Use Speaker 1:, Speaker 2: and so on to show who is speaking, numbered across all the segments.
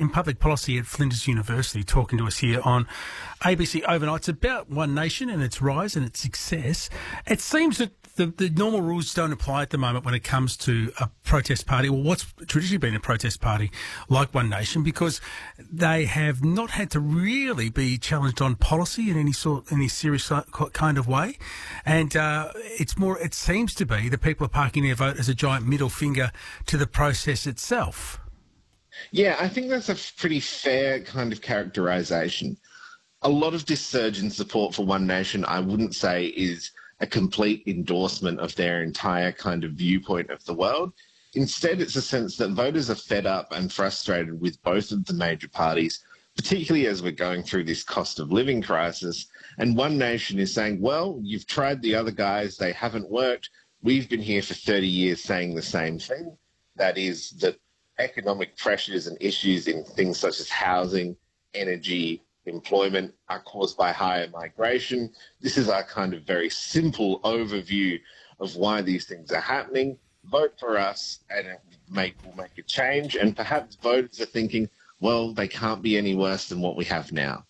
Speaker 1: in public policy at Flinders University, talking to us here on ABC Overnight. It's about One Nation and its rise and its success. It seems that the normal rules don't apply at the moment when it comes to a protest party, or what's traditionally been a protest party like One Nation, because they have not had to really be challenged on policy in any serious kind of way. And it seems to be that people are parking their vote as a giant middle finger to the process itself.
Speaker 2: Yeah, I think that's a pretty fair kind of characterisation. A lot of this surge in support for One Nation, I wouldn't say is a complete endorsement of their entire kind of viewpoint of the world. Instead, it's a sense that voters are fed up and frustrated with both of the major parties, particularly as we're going through this cost of living crisis. And One Nation is saying, well, you've tried the other guys, they haven't worked. We've been here for 30 years saying the same thing. That is that economic pressures and issues in things such as housing, energy, employment are caused by higher migration. This is our kind of very simple overview of why these things are happening. Vote for us and we'll make a change. And perhaps voters are thinking, well, they can't be any worse than what we have now.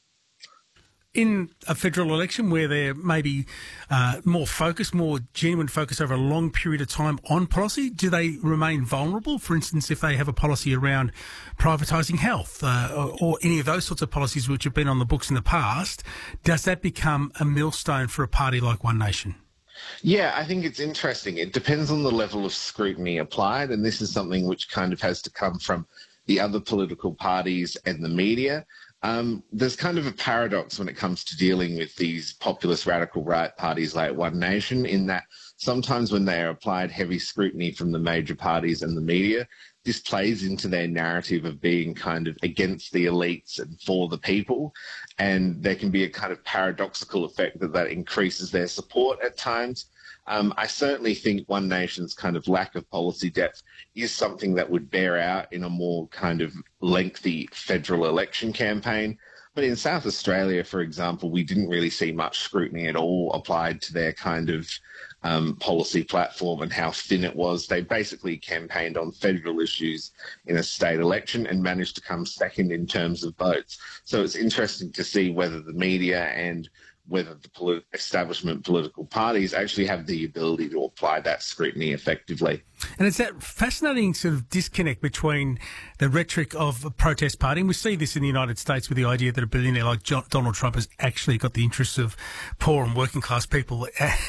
Speaker 1: In a federal election where there may be more genuine focus over a long period of time on policy, do they remain vulnerable? For instance, if they have a policy around privatising health or any of those sorts of policies which have been on the books in the past, does that become a millstone for a party like One Nation?
Speaker 2: Yeah, I think it's interesting. It depends on the level of scrutiny applied, and this is something which kind of has to come from the other political parties and the media. There's kind of a paradox when it comes to dealing with these populist radical right parties like One Nation, in that sometimes when they are applied heavy scrutiny from the major parties and the media, this plays into their narrative of being kind of against the elites and for the people. And there can be a kind of paradoxical effect that increases their support at times. I certainly think One Nation's kind of lack of policy depth is something that would bear out in a more kind of lengthy federal election campaign. But in South Australia, for example, we didn't really see much scrutiny at all applied to their kind of policy platform and how thin it was. They basically campaigned on federal issues in a state election and managed to come second in terms of votes. So it's interesting to see whether the media and whether the establishment political parties actually have the ability to apply that scrutiny effectively.
Speaker 1: And it's that fascinating sort of disconnect between the rhetoric of a protest party, and we see this in the United States with the idea that a billionaire like Donald Trump has actually got the interests of poor and working class people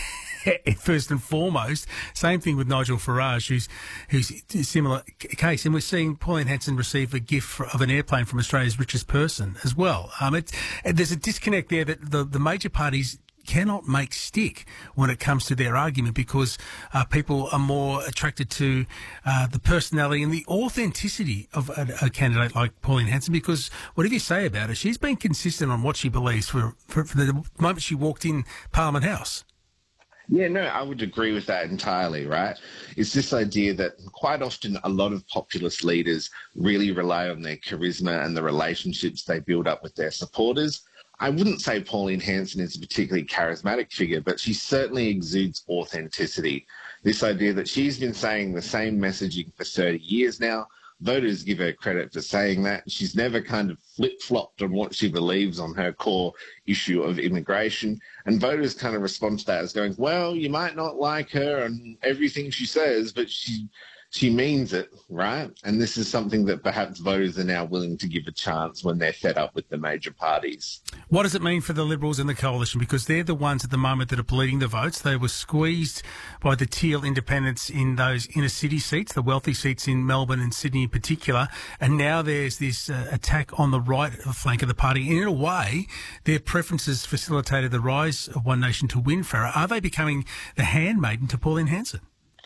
Speaker 1: first and foremost. Same thing with Nigel Farage, who's a similar case. And we're seeing Pauline Hanson receive a gift of an airplane from Australia's richest person as well. There's a disconnect there that the major parties cannot make stick when it comes to their argument, because people are more attracted to the personality and the authenticity of a candidate like Pauline Hanson, because whatever you say about her, she's been consistent on what she believes for the moment she walked in Parliament House.
Speaker 2: Yeah, no, I would agree with that entirely, right? It's this idea that quite often a lot of populist leaders really rely on their charisma and the relationships they build up with their supporters. I wouldn't say Pauline Hanson is a particularly charismatic figure, but she certainly exudes authenticity. This idea that she's been saying the same messaging for 30 years now. Voters give her credit for saying that. She's never kind of flip-flopped on what she believes on her core issue of immigration. And voters kind of respond to that as going, well, you might not like her and everything she says, but she means it, right? And this is something that perhaps voters are now willing to give a chance when they're fed up with the major parties.
Speaker 1: What does it mean for the Liberals and the Coalition? Because they're the ones at the moment that are bleeding the votes. They were squeezed by the Teal independents in those inner city seats, the wealthy seats in Melbourne and Sydney in particular. And now there's this attack on the right flank of the party. And in a way, their preferences facilitated the rise of One Nation to win, Farah. Are they becoming the handmaiden to Pauline Hanson?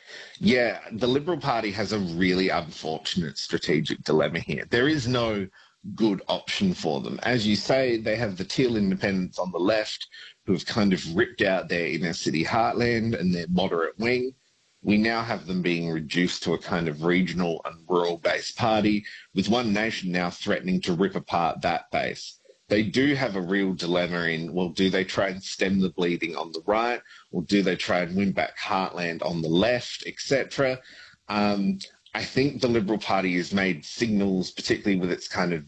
Speaker 2: Yeah, the Liberal Party has a really unfortunate strategic dilemma here. There is no good option for them. As you say, they have the Teal independents on the left who have kind of ripped out their inner city heartland and their moderate wing. We now have them being reduced to a kind of regional and rural-based party, with One Nation now threatening to rip apart that base. They do have a real dilemma in, well, do they try and stem the bleeding on the right, or do they try and win back heartland on the left, etc.? I think the Liberal Party has made signals, particularly with its kind of